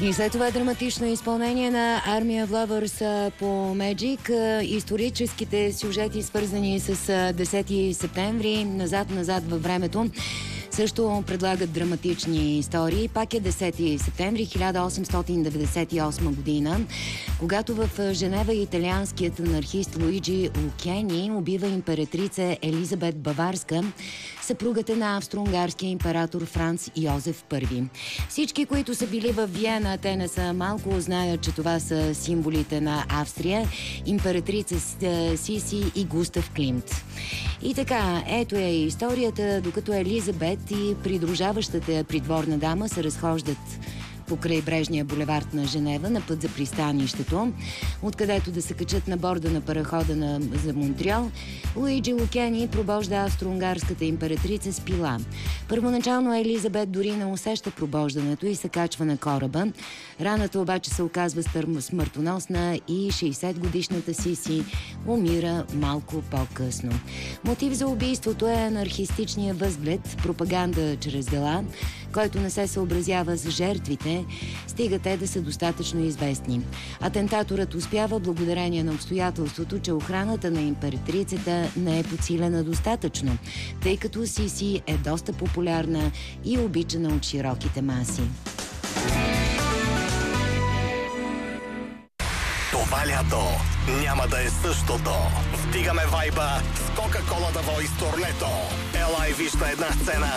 И след това драматично изпълнение на Army of Lovers по Magic. Историческите сюжети, свързани с 10 септември, назад във времето, също предлагат драматични истории. Пак е 10 септември 1898 година, когато в Женева италианският анархист Луиджи Лукени убива императрица Елизабет Баварска, съпругата на австро-унгарския император Франц Йозеф I. Всички, които са били в Виена, те не са малко, знаят, че това са символите на Австрия, императрица Сиси и Густав Климт. И така, ето е историята, докато Елизабет и придружаващата придворна дама се разхождат по крайбрежния булевард на Женева на път за пристанището, откъдето да се качат на борда на парахода за Монтреал. Луиджи Лукени пробожда австро-унгарската императрица с пила. Първоначално Елизабет дори не усеща пробождането и се качва на кораба. Раната обаче се оказва смъртоносна и 60-годишната Сиси умира малко по-късно. Мотив за убийството е анархистичния възглед, пропаганда чрез дела, който не се съобразява с жертвите, стига те да са достатъчно известни. Атентаторът успява благодарение на обстоятелството, че охраната на императрицата не е подсилена достатъчно, тъй като Сиси е доста популярна и обичана от широките маси. Това лято няма да е същото. Вдигаме вайба с Кока-Кола да Voice турнето. Ела и виж на една сцена